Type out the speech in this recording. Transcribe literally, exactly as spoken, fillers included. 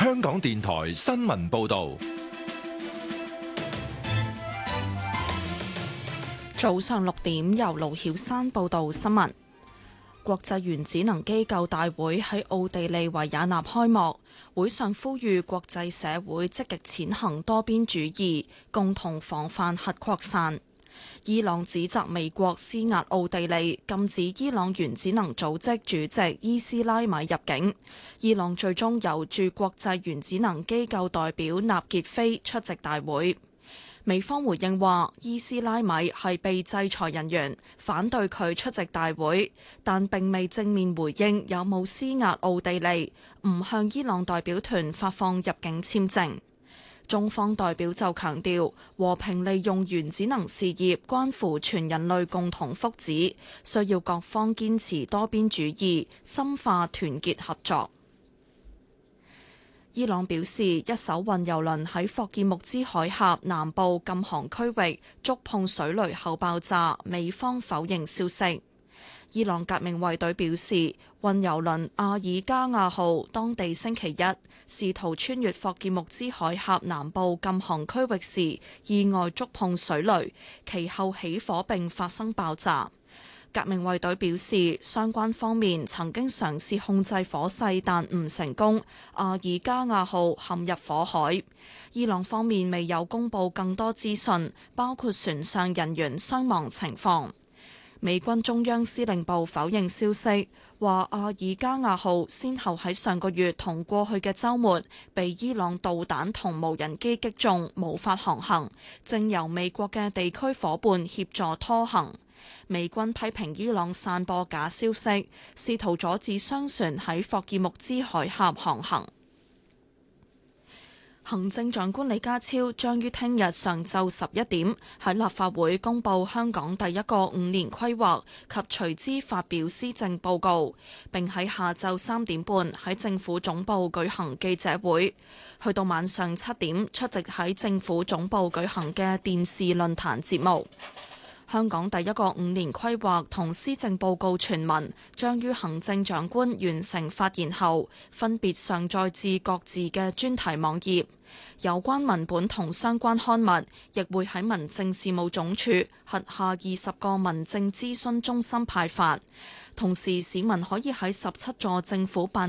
香港電台新聞報道。 早上六點，由盧曉珊報道新聞。國際原子能機構大會喺奧地利維也納開幕，會上呼籲國際社會積極踐行多邊主義，共同防範核擴散。伊朗指責美國施壓奧地利，禁止伊朗原子能組織主席伊斯拉米入境。伊朗最終由駐國際原子能機構代表納傑菲出席大會。美方回應話，伊斯拉米係被制裁人員，反對佢出席大會，但並未正面回應有冇施壓奧地利，唔向伊朗代表團發放入境簽證。中方代表就強調，和平利用原子能事業關乎全人類共同福祉，需要各方堅持多邊主義，深化團結合作。伊朗表示，一艘運油輪喺霍爾木茲海峽南部禁航區域觸碰水雷後爆炸，美方否認消息。伊朗革命衛隊表示，運油輪阿爾加亞號當地星期一試圖穿越霍爾木茲海峽南部禁航區域時，意外觸碰水雷，其後起火並發生爆炸。革命衛隊表示，相關方面曾經嘗試控制火勢，但唔成功。阿爾加亞號陷入火海。伊朗方面未有公布更多資訊，包括船上人員傷亡情況。美軍中央司令部否認消息，話阿爾加亞號先後喺上個月同過去嘅週末被伊朗導彈同無人機擊中，無法航行，正由美國嘅地區夥伴協助拖行。美軍批評伊朗散播假消息，試圖阻止商船喺霍爾木茲海峽航行。行政長官李家超將於聽日上晝十一點喺立法會公布香港第一個五年規劃及隨之發表施政報告，並喺下晝三點半喺政府總部舉行記者會，去到晚上七點出席喺政府總部舉行嘅電視論壇節目。香港第一個五年規劃同施政報告全文將於行政長官完成發言後，分別上載至各自嘅專題網頁。有關文本同相關刊物亦會喺民政事務總署轄下二十個民政諮詢中心派發。同時，市民可以喺十七座政府辦